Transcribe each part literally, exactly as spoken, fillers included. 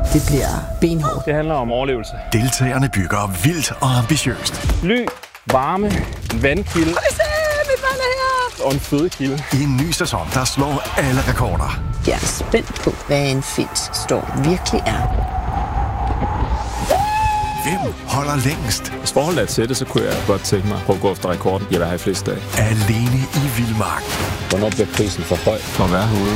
Det bliver benhårdt. Det handler om overlevelse. Deltagerne bygger vildt og ambitiøst. Ly, varme, vandkilde og en fødekilde. I en ny sæson, der slår alle rekorder. Jeg er spændt på, hvad en finsk storm virkelig er. Hvem holder længst? Hvis forholdet er et sætte, så kunne jeg godt tænke mig at gå efter rekorden. Jeg vil have i flest dage. Alene i vildmarken. Hvornår bliver prisen for høj for at være herude?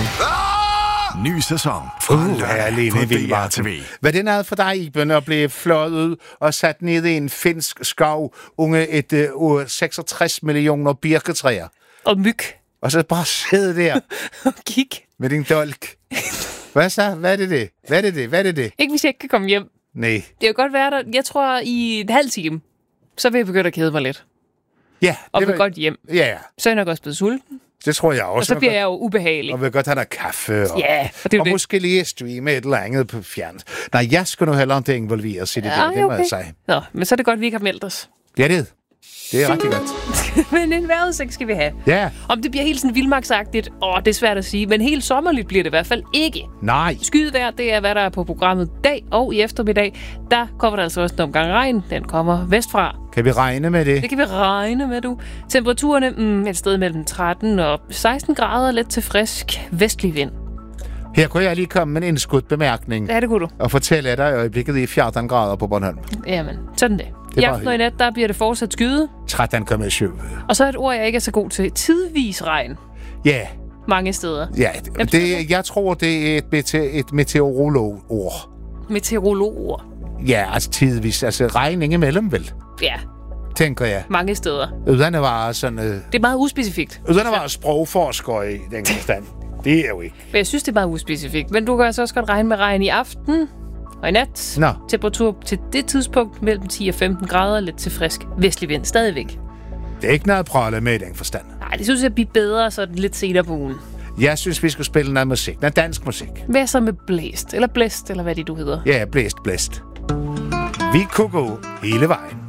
Ny sæson fra Uh, lørdag alene på i D R vildmarken. T V. Hvad det er for dig, Iben, at blive fløjet ud og sat ned i en finsk skov unge et uh, seksogtres millioner birketræer? Og myg. Og så bare sidde der Og kig. med din dolk. Hvad så? Hvad er det det? Hvad er det det? Hvad er det det? Ikke hvis jeg ikke kan komme hjem. Nej. Det kan godt være der, jeg tror i en halv time, så vil jeg begynde at kede mig lidt. Ja. Og det vil var- godt hjem. Ja, ja. Så er jeg nok også blevet sulten. Det tror jeg også. Og så Man bliver godt- jeg jo ubehagelig. Og vil godt have noget kaffe. Og, Ja, og det er jo og det. måske lige streame et eller andet på fjern. Nej, jeg skal nu heller ikke involveres i det Ja, der, det må okay. jeg sige. Nå, men så er det godt, at vi ikke har meldt os. Ja, det, det er rigtig godt. Men en vejrudsigt skal vi have. Ja, Om det bliver helt sådan vildmarksagtigt, åh, det er svært at sige, men helt sommerligt bliver det i hvert fald ikke. nej. Skydevejr, det er, hvad der er på programmet dag og i eftermiddag. Der kommer der altså også en omgang regn. Den kommer vestfra. Kan vi regne med det? Det kan vi regne med, du. Temperaturerne mm, et sted mellem tretten og seksten grader, let til frisk vestlig vind. Her kunne jeg lige komme med en indskudt bemærkning Ja, det kunne du. og fortælle, at der i øjeblikket i fjorten grader på Bornholm. Jamen, sådan det. er I bare aften og i nat, der bliver det fortsat skyde. tretten komma syv. Og så er et ord, jeg ikke er så god til. Tidvis regn. Ja, Mange steder. ja. Det, jeg tror, det er et, mete, et meteorolog-ord. Meteorologer. Ja, altså tidvis. Altså regning imellem, vel? Ja, Tænker jeg. mange steder. Uden at være sådan... Øh, Det er meget uspecifikt. uden at være sprogforsker i den forstand. Det er jo ikke. Men jeg synes, det er meget uspecifikt. Men du kan altså også godt regne med regn i aften og i nat. Nå. Temperatur til det tidspunkt mellem ti og femten grader, lidt til frisk vestlig vind stadigvæk. Det er ikke noget problem med i den forstand. Nej, det synes jeg bliver bedre sådan lidt senere på ugen. Jeg synes, vi skulle spille noget musik. Noget dansk musik. Hvad så med blæst? Eller blæst, eller hvad det du hedder? Ja, blæst, blæst. Vi kunne gå hele vejen.